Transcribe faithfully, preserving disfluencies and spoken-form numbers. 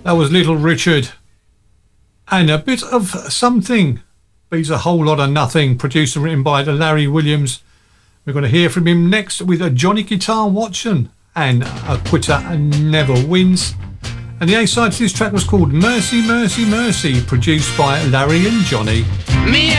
That was Little Richard. And a bit of something beats a whole lot of nothing. Produced and written by Larry Williams. We're going to hear from him next with a Johnny Guitar Watson and A Quitter Never Wins. And the A-side to this track was called Mercy, Mercy, Mercy, produced by Larry and Johnny. Me